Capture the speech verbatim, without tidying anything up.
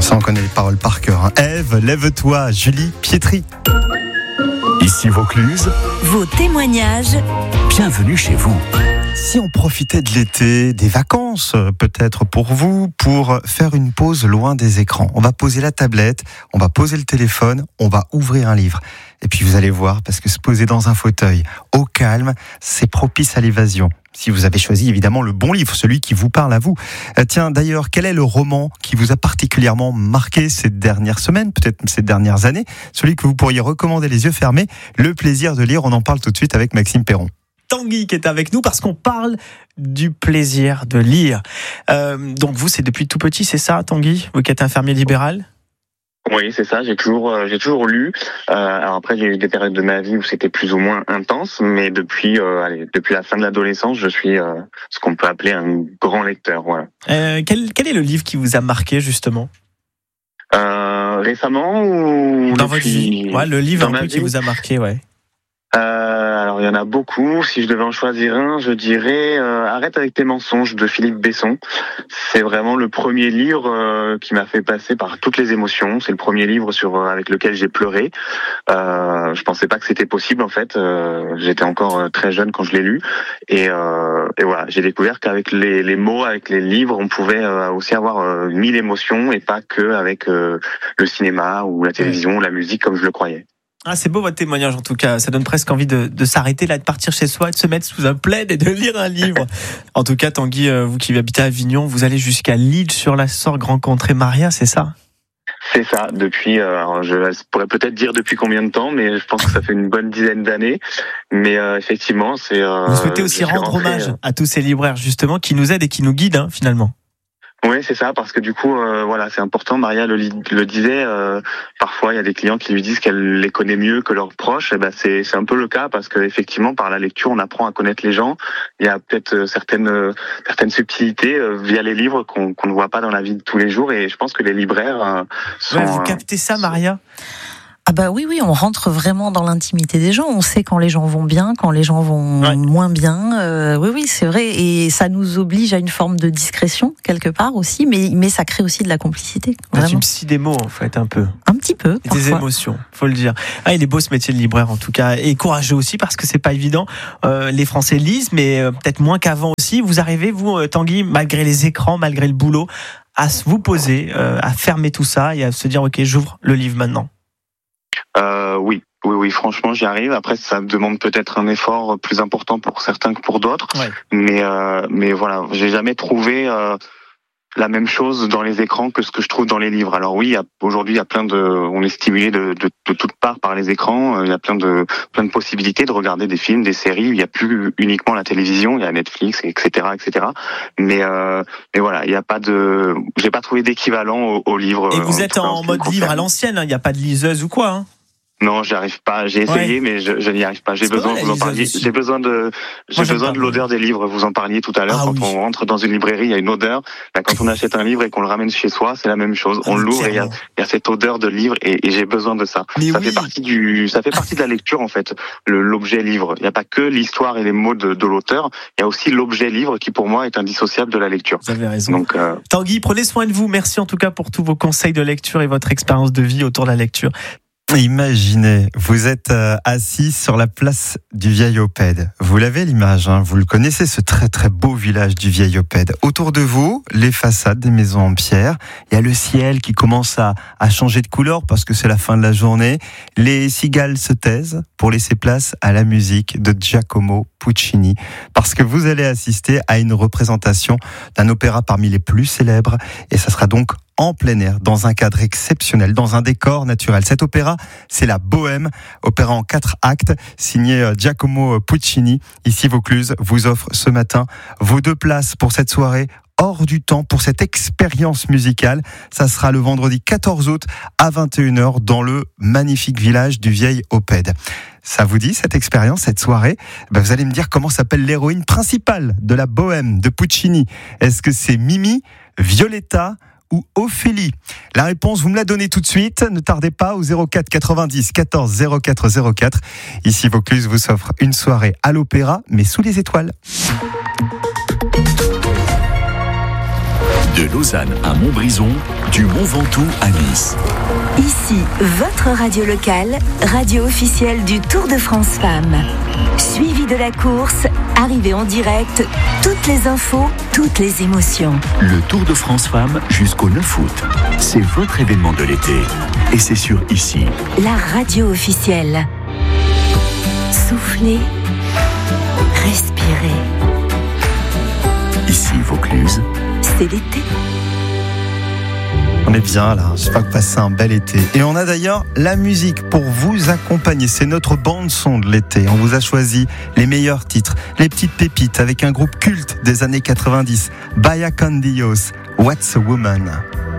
Ça, on connaît les paroles par cœur. Hein. Ève, lève-toi, Julie Pietri. Ici Vaucluse, vos témoignages. Bienvenue chez vous. Si on profitait de l'été, des vacances peut-être pour vous, pour faire une pause loin des écrans, on va poser la tablette, on va poser le téléphone, on va ouvrir un livre. Et puis vous allez voir, parce que se poser dans un fauteuil, au calme, c'est propice à l'évasion. Si vous avez choisi évidemment le bon livre, celui qui vous parle à vous. Euh, tiens, d'ailleurs, quel est le roman qui vous a particulièrement marqué ces dernières semaines, peut-être ces dernières années, celui que vous pourriez recommander les yeux fermés? Le plaisir de lire, on en parle tout de suite avec Maxime Perron. Tanguy qui est avec nous parce qu'on parle du plaisir de lire. Euh, donc vous, c'est depuis tout petit, c'est ça, Tanguy? Vous qui êtes infirmier libéral? Oui, c'est ça. J'ai toujours, euh, j'ai toujours lu. Euh, alors après, j'ai eu des périodes de ma vie où c'était plus ou moins intense, mais depuis, euh, allez, depuis la fin de l'adolescence, je suis euh, ce qu'on peut appeler un grand lecteur. Voilà. Euh, quel, quel est le livre qui vous a marqué justement? Euh, récemment ou dans votre vie? Ouais, le livre un peu vie. qui vous a marqué, ouais. Euh, alors il y en a beaucoup. Si je devais en choisir un, je dirais euh, Arrête avec tes mensonges de Philippe Besson. C'est vraiment le premier livre euh, qui m'a fait passer par toutes les émotions. C'est le premier livre sur euh, avec lequel j'ai pleuré. Euh, je pensais pas que c'était possible en fait. Euh, j'étais encore euh, très jeune quand je l'ai lu et, euh, et voilà, j'ai découvert qu'avec les, les mots, avec les livres, on pouvait euh, aussi avoir euh, mille émotions et pas que avec euh, le cinéma ou la télévision ou la musique comme je le croyais. Ah, c'est beau votre témoignage en tout cas, ça donne presque envie de, de s'arrêter là, de partir chez soi, de se mettre sous un plaid et de lire un livre. En tout cas, Tanguy, vous qui habitez à Avignon, vous allez jusqu'à Lille sur la Sorgue rencontrer Maria, c'est ça? C'est ça, depuis, euh, alors je pourrais peut-être dire depuis combien de temps, mais je pense que ça fait une bonne dizaine d'années. Mais euh, effectivement, c'est... Euh, vous souhaitez aussi rendre rentré, hommage à tous ces libraires justement qui nous aident et qui nous guident hein, finalement. Oui, c'est ça, parce que du coup, euh, voilà, c'est important. Maria le, le disait. Euh, parfois, il y a des clients qui lui disent qu'elle les connaît mieux que leurs proches. Et ben, c'est c'est un peu le cas parce que effectivement, par la lecture, on apprend à connaître les gens. Il y a peut-être certaines euh, certaines subtilités euh, via les livres qu'on qu'on ne voit pas dans la vie de tous les jours. Et je pense que les libraires euh, sont. Ouais, vous captez ça, Maria? Ah bah oui, oui, on rentre vraiment dans l'intimité des gens. On sait quand les gens vont bien, quand les gens vont ouais. moins bien. Euh, oui, oui, c'est vrai. Et ça nous oblige à une forme de discrétion, quelque part aussi, mais, mais ça crée aussi de la complicité. C'est une psy des mots, en fait, un peu. Un petit peu, et des émotions, faut le dire. Ah, il est beau ce métier de libraire, en tout cas. Et courageux aussi, parce que c'est pas évident. Euh, les Français lisent, mais euh, peut-être moins qu'avant aussi. Vous arrivez, vous, euh, Tanguy, malgré les écrans, malgré le boulot, à vous poser, euh, à fermer tout ça et à se dire, OK, j'ouvre le livre maintenant. Euh, oui, oui, oui, franchement, j'y arrive. Après, ça demande peut-être un effort plus important pour certains que pour d'autres. Ouais. Mais, euh, mais voilà, j'ai jamais trouvé euh, la même chose dans les écrans que ce que je trouve dans les livres. Alors oui, il y a, aujourd'hui, il y a plein de, on est stimulé de, de, de toutes parts par les écrans. Il y a plein de, plein de possibilités de regarder des films, des séries. Il n'y a plus uniquement la télévision, il y a Netflix, et cetera, et cetera. Mais, euh, mais voilà, il n'y a pas de, j'ai pas trouvé d'équivalent au, au livre. Et vous êtes en, en mode livre à l'ancienne, hein, il n'y a pas de liseuse ou quoi, hein? Non, j'y arrive pas. J'ai essayé, ouais. mais je, je n'y arrive pas. J'ai besoin, vous en parliez. J'ai besoin de, j'ai Moi, besoin de l'odeur des livres. Vous en parliez tout à l'heure. Ah, quand oui. on rentre dans une librairie, il y a une odeur. Là, quand on achète un livre et qu'on le ramène chez soi, c'est la même chose. On ah, l'ouvre et il y a, il y a cette odeur de livre et, et j'ai besoin de ça. Mais ça oui. fait partie du, ça fait partie de la lecture en fait. Le, l'objet livre. Il n'y a pas que l'histoire et les mots de, de l'auteur. Il y a aussi l'objet livre qui pour moi est indissociable de la lecture. Vous avez raison. Donc, euh... Tanguy, prenez soin de vous. Merci en tout cas pour tous vos conseils de lecture et votre expérience de vie autour de la lecture. Imaginez, vous êtes euh, assis sur la place du Vieil Opède. Vous l'avez l'image, hein, vous le connaissez, ce très très beau village du Vieil Opède. Autour de vous, les façades des maisons en pierre. Il y a le ciel qui commence à, à changer de couleur parce que c'est la fin de la journée. Les cigales se taisent pour laisser place à la musique de Giacomo Puccini. Parce que vous allez assister à une représentation d'un opéra parmi les plus célèbres. Et ça sera donc en plein air, dans un cadre exceptionnel, dans un décor naturel. Cet opéra, c'est la Bohème, opéra en quatre actes, signé Giacomo Puccini. Ici, Vaucluse vous offre ce matin vos deux places pour cette soirée hors du temps, pour cette expérience musicale. Ça sera le vendredi quatorze août à vingt et une heures dans le magnifique village du Vieil Opède. Ça vous dit, cette expérience, cette soirée? Ben, vous allez me dire comment s'appelle l'héroïne principale de la Bohème de Puccini. Est-ce que c'est Mimi, Violetta ou Ophélie? La réponse, vous me la donnez tout de suite. Ne tardez pas au zéro quatre quatre-vingt-dix quatorze zéro quatre zéro quatre. Ici, Vaucluse vous offre une soirée à l'opéra, mais sous les étoiles. De Lausanne à Montbrison, du Mont Ventoux à Nice. Ici, votre radio locale, radio officielle du Tour de France Femmes. Suivi de la course, arrivée en direct, toutes les infos, toutes les émotions. Le Tour de France Femmes jusqu'au neuf août. C'est votre événement de l'été. Et c'est sur Ici. La radio officielle. Soufflez, respirez. Ici Vaucluse. C'est l'été. On est bien là, j'espère que vous passez un bel été. Et on a d'ailleurs la musique pour vous accompagner. C'est notre bande-son de l'été. On vous a choisi les meilleurs titres, les petites pépites avec un groupe culte des années quatre-vingt-dix, Bahia Candios, What's a Woman.